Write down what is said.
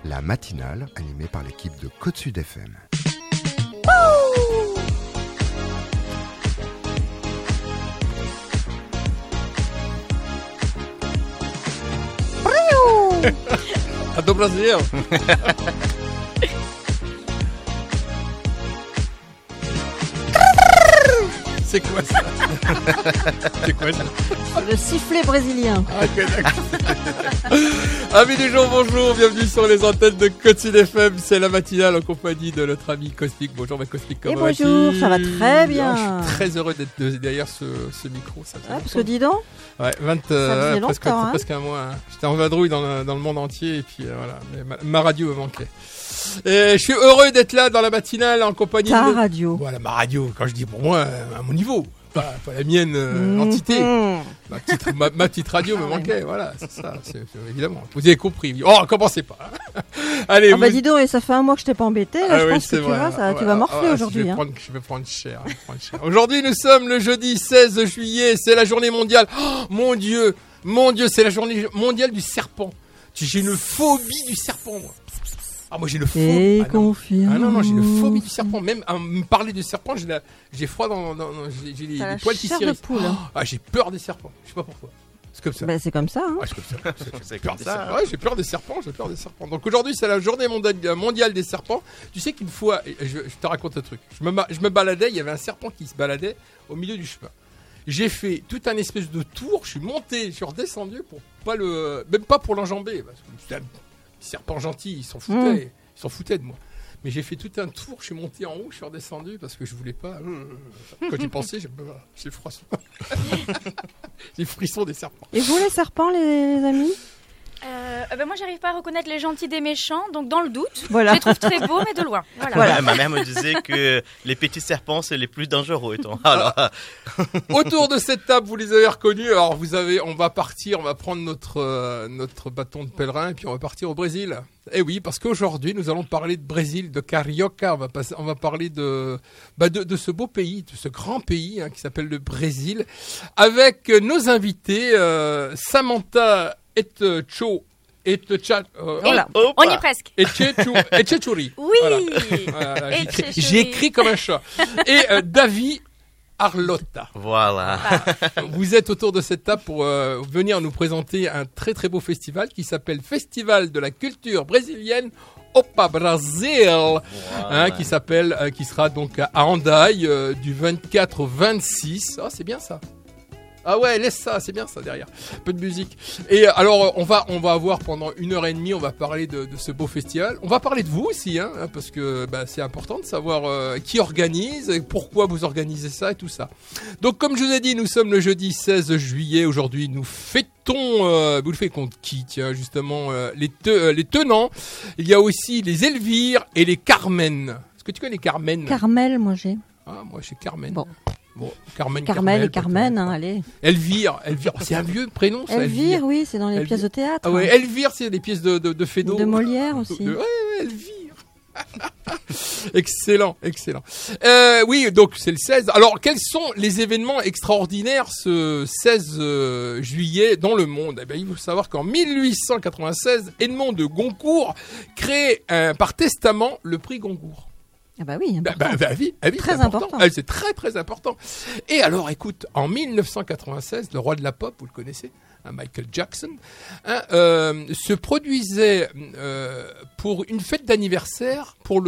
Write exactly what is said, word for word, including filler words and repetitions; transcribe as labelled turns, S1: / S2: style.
S1: la matinale animée par l'équipe de Côte Sud F M.
S2: A do Brasil. C'est quoi ça? C'est quoi ça?
S3: Le sifflet brésilien.
S2: Ah, okay, Amis du jour, bonjour, bienvenue sur les antennes de Côte Sud F M. C'est la matinale en compagnie de notre ami Cosmic. Bonjour ma Cosmic, comment vas-tu?
S3: Et bonjour, ça va très bien.
S2: Oh, je suis très heureux d'être derrière ce, ce micro. Ça
S3: ah, parce que dis donc.
S2: Ouais, vingt,
S3: ça
S2: euh,
S3: faisait
S2: presque,
S3: longtemps, hein.
S2: presque un mois. Hein. J'étais en vadrouille dans le, dans le monde entier et puis euh, voilà, mais ma, ma radio me manquait. Et je suis heureux d'être là dans la matinale en compagnie
S3: Ta
S2: de...
S3: radio.
S2: Voilà, ma radio, quand je dis pour moi, à mon niveau. Pas, pas la mienne euh,
S3: mmh.
S2: entité. Ma petite, ma, ma petite radio me manquait, voilà, c'est ça, c'est, c'est, évidemment. Vous avez compris. Oh, commencez pas. Allez,
S3: ah
S2: vous...
S3: bah dis donc, et ça fait un mois que je t'ai pas embêté, là,
S2: ah
S3: je
S2: oui,
S3: pense que tu,
S2: vrai.
S3: vas, ça,
S2: ouais,
S3: tu vas morfler
S2: ouais,
S3: aujourd'hui.
S2: Je vais,
S3: hein.
S2: prendre, je vais prendre cher. Je vais prendre cher. Aujourd'hui, nous sommes le jeudi seize juillet, c'est la journée mondiale. Oh, mon Dieu, mon Dieu, c'est la journée mondiale du serpent. J'ai une phobie du serpent, moi. Ah, moi j'ai le phobie.
S3: Ah non.
S2: ah non, non, j'ai le phobie du serpent. Même à me parler de serpent, j'ai, la... j'ai froid dans, dans, dans j'ai, j'ai les, les poils qui s'irrissent.
S3: Oh,
S2: ah, j'ai peur des serpents. Je sais pas pourquoi. C'est comme ça.
S3: Bah, c'est comme ça. Hein.
S2: Ah, c'est comme ça. C'est, c'est comme ça. Hein. Ouais, j'ai peur des serpents. J'ai peur des serpents. Donc aujourd'hui, c'est la journée mondiale des serpents. Tu sais qu'une fois, je, je te raconte un truc. Je me, je me baladais. Il y avait un serpent qui se baladait au milieu du chemin. J'ai fait tout un espèce de tour. Je suis monté, je suis redescendu pour pas le, même pas pour l'enjamber. Parce que c'était un serpent gentil. Ils s'en foutaient. Mmh. Ils s'en foutaient de moi. Mais j'ai fait tout un tour, je suis monté en haut, je suis redescendu parce que je voulais pas. Quand j'y pensais, j'ai, j'ai froid. J'ai frisson des serpents.
S3: Et vous, les serpents, les, les amis?
S4: Euh, ben moi, j'arrive pas à reconnaître les gentils des méchants, donc dans le doute,
S3: voilà.
S4: je les trouve très beaux, mais de loin. Voilà.
S5: Voilà. Ouais, ma mère me disait que les petits serpents, c'est les plus dangereux. Alors...
S2: Autour de cette table, vous les avez reconnus. Alors, vous avez, on va partir, on va prendre notre euh, notre bâton de pèlerin et puis on va partir au Brésil. Eh oui, parce qu'aujourd'hui, nous allons parler de Brésil, de Carioca. On va passer, on va parler de bah de, de ce beau pays, de ce grand pays hein, qui s'appelle le Brésil, avec nos invités euh, Samantha et Cho et Tcha, euh,
S4: voilà. On y est presque.
S2: Et Tchéchouri.
S4: Oui.
S2: Voilà. Voilà, j'ai, écrit, j'ai écrit comme un chat. Et euh, David Arlotta.
S5: Voilà.
S2: Ah, vous êtes autour de cette table pour euh, venir nous présenter un très très beau festival qui s'appelle Festival de la culture brésilienne Opa Brasil, voilà. hein, qui s'appelle, euh, qui sera donc à Andai euh, du vingt-quatre au vingt-six. Ah, oh, c'est bien ça. Ah ouais, laisse ça, c'est bien ça derrière. Un peu de musique. Et alors, on va, on va avoir pendant une heure et demie, on va parler de, de ce beau festival. On va parler de vous aussi, hein, parce que bah, c'est important de savoir euh, qui organise, et pourquoi vous organisez ça et tout ça. Donc, comme je vous ai dit, nous sommes le jeudi seize juillet. Aujourd'hui, nous fêtons, euh, vous le faites contre qui, tiens, justement, euh, les, te, euh, les tenants. Il y a aussi les Elvire et les Carmen. Est-ce que tu connais les Carmen?
S3: Carmel, moi j'ai.
S2: Ah, moi j'ai Carmen.
S3: Bon.
S2: Bon, Carmen,
S3: Carmel et Carmen, hein, allez.
S2: Elvire, Elvire, c'est un vieux prénom ça.
S3: Elvire,
S2: Elvire.
S3: oui, c'est dans les
S2: Elvire.
S3: pièces de théâtre.
S2: Ah ouais, Elvire, c'est des pièces de de, de Feydeau.
S3: De Molière aussi.
S2: De, de, ouais, ouais, Elvire. Excellent, excellent. Euh, oui, donc c'est le seize. Alors, quels sont les événements extraordinaires ce seize euh, juillet dans le monde? Eh bien, il faut savoir qu'en mille huit cent quatre-vingt-seize, Edmond de Goncourt crée euh, par testament le prix Goncourt.
S3: Ah bah oui,
S2: bah, bah, bah, oui, bah, oui
S3: très
S2: c'est important.
S3: important.
S2: Ah, c'est très très important. Et alors, écoute, en mille neuf cent quatre-vingt-seize, le roi de la pop, vous le connaissez, hein, Michael Jackson, hein, euh, se produisait euh, pour une fête d'anniversaire pour le